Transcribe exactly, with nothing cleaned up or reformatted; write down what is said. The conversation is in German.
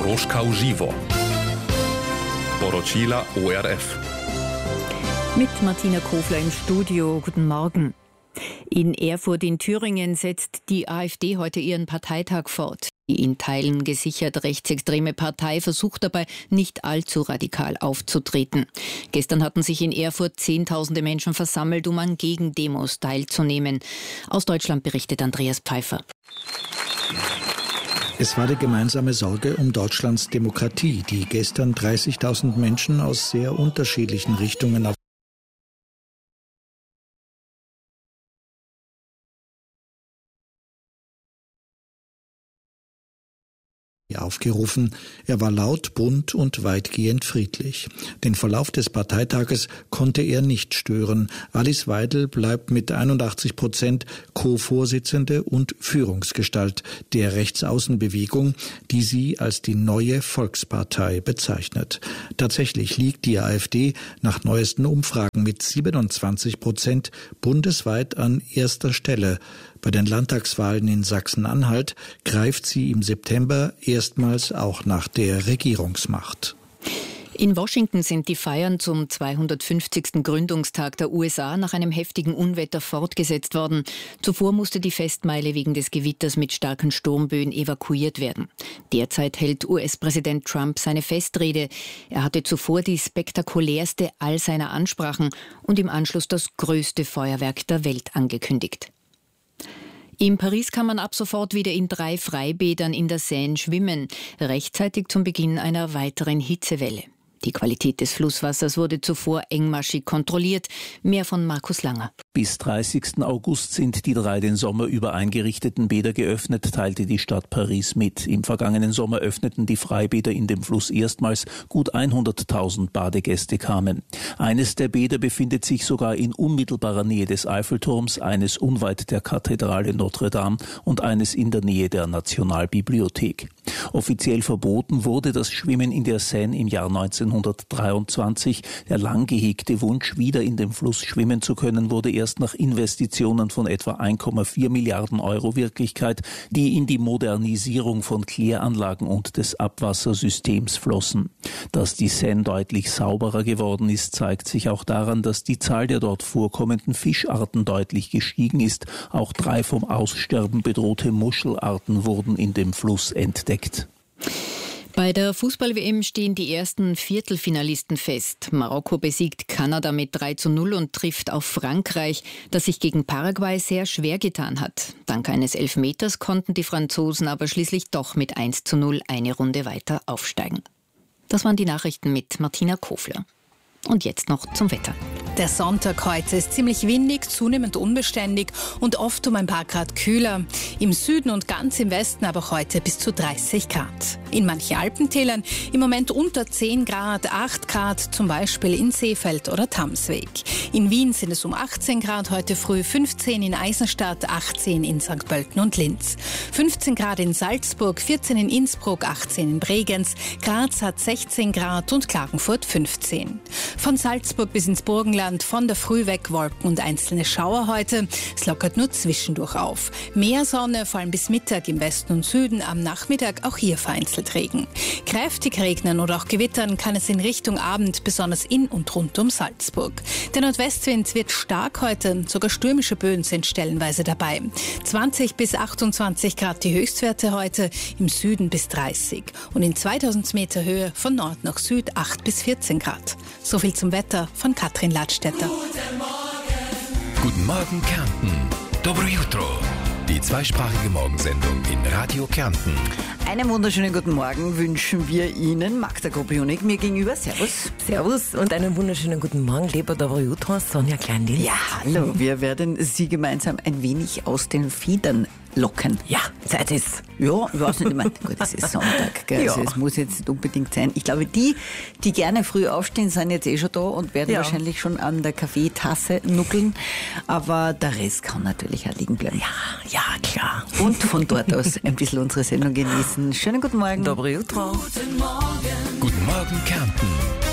Zaporożka Uživo. Poročila O R F. Mit Martina Kofler im Studio. Guten Morgen. In Erfurt in Thüringen setzt die AfD heute ihren Parteitag fort. Die in Teilen gesichert rechtsextreme Partei versucht dabei, nicht allzu radikal aufzutreten. Gestern hatten sich in Erfurt Zehntausende Menschen versammelt, um an Gegendemos teilzunehmen. Aus Deutschland berichtet Andreas Pfeiffer. Es war die gemeinsame Sorge um Deutschlands Demokratie, die gestern dreißigtausend Menschen aus sehr unterschiedlichen Richtungen auf aufgerufen. Er war laut, bunt und weitgehend friedlich. Den Verlauf des Parteitages konnte er nicht stören. Alice Weidel bleibt mit einundachtzig Prozent Co-Vorsitzende und Führungsgestalt der Rechtsaußenbewegung, die sie als die neue Volkspartei bezeichnet. Tatsächlich liegt die AfD nach neuesten Umfragen mit siebenundzwanzig Prozent bundesweit an erster Stelle. Bei den Landtagswahlen in Sachsen-Anhalt greift sie im September erstmals auch nach der Regierungsmacht. In Washington sind die Feiern zum zweihundertfünfzigsten Gründungstag der U S A nach einem heftigen Unwetter fortgesetzt worden. Zuvor musste die Festmeile wegen des Gewitters mit starken Sturmböen evakuiert werden. Derzeit hält U S-Präsident Trump seine Festrede. Er hatte zuvor die spektakulärste all seiner Ansprachen und im Anschluss das größte Feuerwerk der Welt angekündigt. In Paris kann man ab sofort wieder in drei Freibädern in der Seine schwimmen, rechtzeitig zum Beginn einer weiteren Hitzewelle. Die Qualität des Flusswassers wurde zuvor engmaschig kontrolliert. Mehr von Markus Langer. Bis dreißigsten August sind die drei den Sommer über eingerichteten Bäder geöffnet, teilte die Stadt Paris mit. Im vergangenen Sommer öffneten die Freibäder in dem Fluss erstmals. Gut hunderttausend Badegäste kamen. Eines der Bäder befindet sich sogar in unmittelbarer Nähe des Eiffelturms, eines unweit der Kathedrale Notre Dame und eines in der Nähe der Nationalbibliothek. Offiziell verboten wurde das Schwimmen in der Seine im Jahr neunzehnhundertdreiundzwanzig. Der lang gehegte Wunsch, wieder in dem Fluss schwimmen zu können, wurde erst nach Investitionen von etwa ein Komma vier Milliarden Euro Wirklichkeit, die in die Modernisierung von Kläranlagen und des Abwassersystems flossen. Dass die Seine deutlich sauberer geworden ist, zeigt sich auch daran, dass die Zahl der dort vorkommenden Fischarten deutlich gestiegen ist. Auch drei vom Aussterben bedrohte Muschelarten wurden in dem Fluss entdeckt. Bei der Fußball-W M stehen die ersten Viertelfinalisten fest. Marokko besiegt Kanada mit drei zu null und trifft auf Frankreich, das sich gegen Paraguay sehr schwer getan hat. Dank eines Elfmeters konnten die Franzosen aber schließlich doch mit eins zu null eine Runde weiter aufsteigen. Das waren die Nachrichten mit Martina Kofler. Und jetzt noch zum Wetter. Der Sonntag heute ist ziemlich windig, zunehmend unbeständig und oft um ein paar Grad kühler. Im Süden und ganz im Westen aber auch heute bis zu dreißig Grad. In manchen Alpentälern im Moment unter zehn Grad, acht Grad, zum Beispiel in Seefeld oder Tamsweg. In Wien sind es um achtzehn Grad heute früh, fünfzehn in Eisenstadt, achtzehn in Sankt Pölten und Linz. fünfzehn Grad in Salzburg, vierzehn in Innsbruck, achtzehn in Bregenz, Graz hat sechzehn Grad und Klagenfurt fünfzehn. Von Salzburg bis ins Burgenland von der Früh weg Wolken und einzelne Schauer heute. Es lockert nur zwischendurch auf. Mehr Sonne, vor allem bis Mittag im Westen und Süden, am Nachmittag auch hier vereinzelt Regen. Kräftig regnen oder auch gewittern kann es in Richtung Abend, besonders in und rund um Salzburg. Der Nordwestwind wird stark heute, sogar stürmische Böen sind stellenweise dabei. zwanzig bis achtundzwanzig Grad die Höchstwerte heute, im Süden bis dreißig. Und in zweitausend Meter Höhe von Nord nach Süd acht bis vierzehn Grad. So viel zum Wetter von Katrin Ladstätter. Guten Morgen. Guten Morgen Kärnten. Dobro jutro. Die zweisprachige Morgensendung in Radio Kärnten. Einen wunderschönen guten Morgen wünschen wir Ihnen, Magda Kopionik, mir gegenüber. Servus. Servus und einen wunderschönen guten Morgen, lieber Dobro jutro, Sonja Kleindl. Ja, hallo. Wir werden Sie gemeinsam ein wenig aus den Federn locken. Ja, Zeit ist. Ja, ich weiß nicht, ich meine, gut, es ist Sonntag, gell? Ja. Also es muss jetzt nicht unbedingt sein. Ich glaube, die, die gerne früh aufstehen, sind jetzt eh schon da und werden ja. wahrscheinlich schon an der Kaffeetasse nuckeln. Aber der Rest kann natürlich auch liegen bleiben. Ja, ja, klar. Und von dort aus ein bisschen unsere Sendung genießen. Schönen guten Morgen. Dobro jutro. Guten Morgen. Guten Morgen Kärnten.